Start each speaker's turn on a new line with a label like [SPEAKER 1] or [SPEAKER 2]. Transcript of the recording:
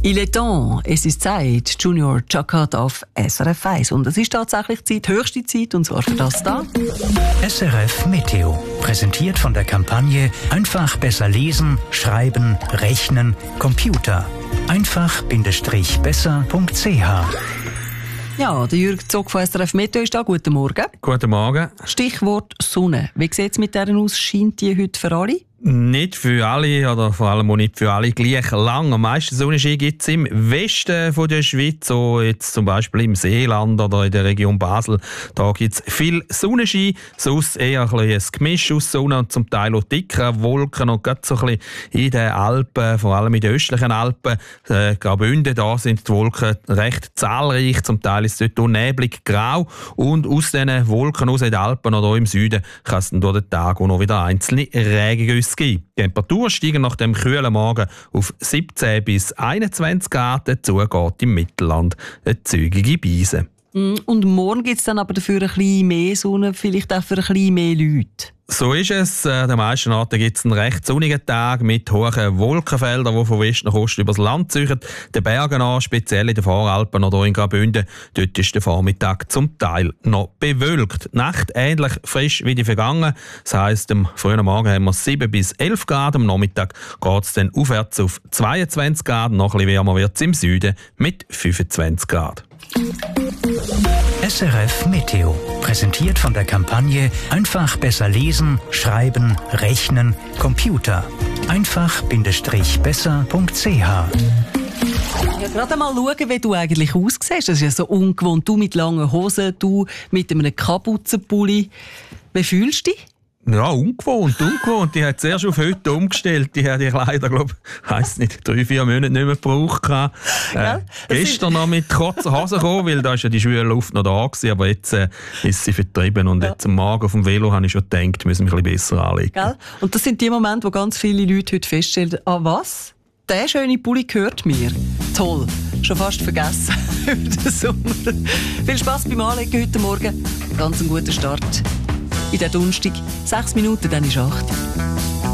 [SPEAKER 1] Il est temps, es ist Zeit, Junior Chakot auf SRF 1. Und es ist tatsächlich Zeit, höchste Zeit, und zwar für das da.
[SPEAKER 2] SRF Meteo, präsentiert von der Kampagne Einfach besser lesen, schreiben, rechnen, Computer. Einfach-besser.ch.
[SPEAKER 1] Ja, der Jürg Zog von SRF Meteo ist da. Guten Morgen.
[SPEAKER 3] Guten Morgen.
[SPEAKER 1] Stichwort Sonne. Wie sieht es mit deren aus? Scheint die heute für alle?
[SPEAKER 3] Nicht für alle, oder vor allem auch nicht für alle gleich lang. Am meisten Sonnenschein gibt es im Westen von der Schweiz, so jetzt zum Beispiel im Seeland oder in der Region Basel. Da gibt es viel Sonnenschein, sonst eher ein Gemisch aus Sonne und zum Teil auch dickere Wolken. Und gerade so ein bisschen in den Alpen, vor allem in den östlichen Alpen, Graubünden, da sind die Wolken recht zahlreich. Zum Teil ist es dort auch neblig grau. Und aus diesen Wolken, aus den Alpen oder auch im Süden, kann es dann durch den Tag auch noch wieder einzelne Regengüsse geben. Die Temperaturen steigen nach dem kühlen Morgen auf 17 bis 21 Grad. Dazu geht im Mittelland eine zügige Beise.
[SPEAKER 1] Und morgen gibt es dann aber dafür ein bisschen mehr Sonne, vielleicht auch für ein bisschen mehr Leute.
[SPEAKER 3] So ist es. An den meisten Orten gibt es einen recht sonnigen Tag mit hohen Wolkenfeldern, die von West nach Ost übers Land ziehen. Den Bergen an, speziell in den Voralpen oder in Graubünden, dort ist der Vormittag zum Teil noch bewölkt. Die Nacht ähnlich frisch wie die vergangene. Das heisst, am frühen Morgen haben wir 7 bis 11 Grad, am Nachmittag geht es dann aufwärts auf 22 Grad. Noch ein bisschen wärmer wird es im Süden mit 25 Grad.
[SPEAKER 2] SRF Meteo, präsentiert von der Kampagne Einfach besser lesen, schreiben, rechnen, Computer. Einfach-besser.ch.
[SPEAKER 1] Ja, gerade mal schauen, wie du eigentlich aussiehst. Das ist ja so ungewohnt. Du mit langen Hosen, du mit einem Kapuzenpulli. Wie fühlst du dich?
[SPEAKER 3] Ja, ungewohnt. Die hat zuerst auf heute umgestellt. Die hat die Kleider, glaube ich, 3-4 Monate nicht mehr gebraucht. Gestern noch mit kurzen Hosen gekommen, weil da ist ja die schwüle Luft noch da gewesen, aber jetzt ist sie vertrieben. Und jetzt am Morgen auf dem Velo habe ich schon gedacht, müssen wir ein bisschen besser anlegen.
[SPEAKER 1] Gell? Und das sind die Momente, wo ganz viele Leute heute feststellen, was? Der schöne Pulli gehört mir. Toll. Schon fast vergessen über den Sommer. Viel Spass beim Anlegen heute Morgen. Ganz einen guten Start. In der Donnerstag, 6 Minuten, dann ist 8.